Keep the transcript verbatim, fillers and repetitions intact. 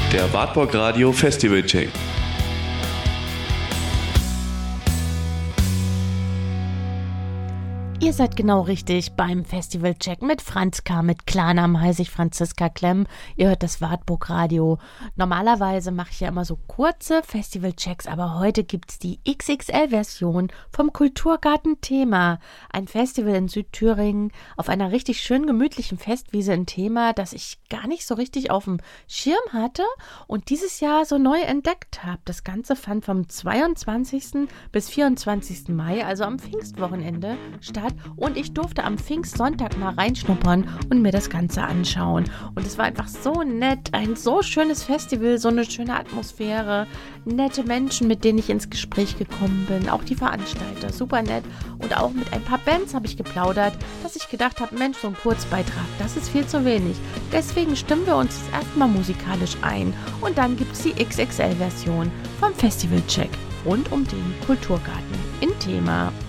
Der Wartburg Radio Festival Check. Ihr seid genau richtig beim Festival-Check mit Franz K. Mit Klarnamen heiße ich Franziska Klemm. Ihr hört das Wartburg Radio. Normalerweise mache ich ja immer so kurze Festival-Checks, aber heute gibt's die X X L-Version vom Kulturgarten Thema. Ein Festival in Südthüringen auf einer richtig schön gemütlichen Festwiese in Thema, das ich gar nicht so richtig auf dem Schirm hatte und dieses Jahr so neu entdeckt habe. Das Ganze fand vom zweiundzwanzigsten bis vierundzwanzigsten Mai, also am Pfingstwochenende, statt. Und ich durfte am Pfingstsonntag mal reinschnuppern und mir das Ganze anschauen. Und es war einfach so nett, ein so schönes Festival, so eine schöne Atmosphäre, nette Menschen, mit denen ich ins Gespräch gekommen bin, auch die Veranstalter, super nett. Und auch mit ein paar Bands habe ich geplaudert, dass ich gedacht habe, Mensch, so ein Kurzbeitrag, das ist viel zu wenig. Deswegen stimmen wir uns jetzt erstmal musikalisch ein. Und dann gibt es die X X L-Version vom Festival-Check rund um den Kulturgarten in Thema.